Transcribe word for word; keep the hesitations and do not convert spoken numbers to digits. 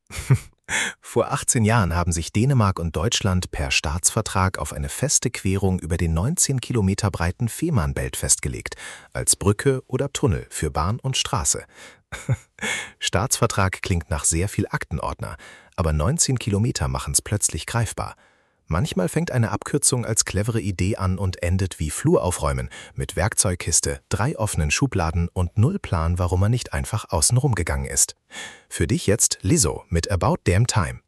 Vor achtzehn Jahren haben sich Dänemark und Deutschland per Staatsvertrag auf eine feste Querung über den neunzehn Kilometer breiten Fehmarnbelt festgelegt, als Brücke oder Tunnel für Bahn und Straße. Staatsvertrag klingt nach sehr viel Aktenordner, aber neunzehn Kilometer machen's plötzlich greifbar. Manchmal fängt eine Abkürzung als clevere Idee an und endet wie Flur aufräumen, mit Werkzeugkiste, drei offenen Schubladen und null Plan, warum man nicht einfach außenrum gegangen ist. Für dich jetzt Lizzo mit About Damn Time.